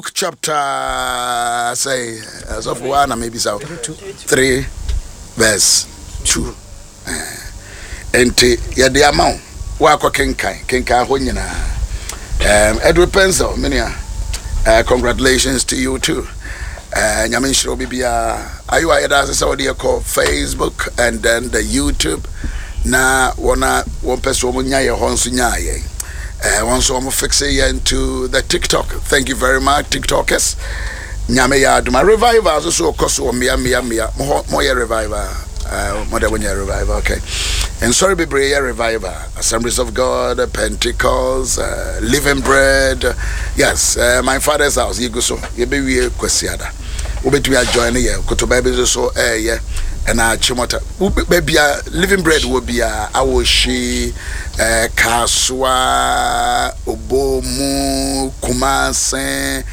chapter say as of one maybe so 3 verse 2 enti ye de amount wa kwa kenkan ho nyina Edward Pencil mania congratulations to you too nyame shiro bibia ayu ayeda say what you call Facebook and then the YouTube na won person mo nya ye ho nso nya ye once I'm fixing into the TikTok. Thank you very much, TikTokers. Nyame ya duma revival so koso mia more revival. Mother when you revival, okay. And sorry be revival. Assemblies of God, Pentecost, Living Bread. Yes, my father's house. You go so. You be we kwesiada. Ubetumi join here. Koto Bible so yeah. And chimota baby Living Bread will be awoshi kaswa obomu Kumasi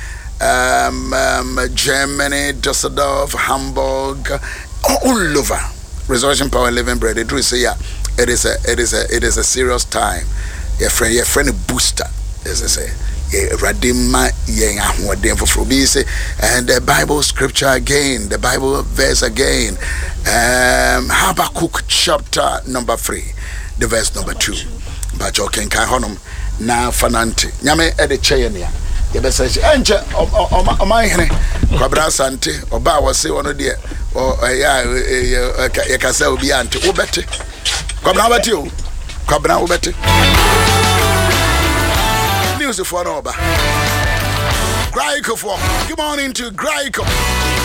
Germany, Düsseldorf, Hamburg, all over. Resurrection Power Living Bread. It say yeah, it is a serious time. Your friend booster, as I say. Radima yen ahwodem for say and the Bible scripture again, the Bible verse again. Habakkuk chapter number 3, the verse number 2. But you can honum na fanante. Nyame e de cheyenia. Ye be say enche o my hene kwabra sante oba wo se wono de o ya ye ka say obi ante wo bete. Kwabra bete o. Kwabra wo bete. News for Noba. Graiko for. Good morning to Graiko.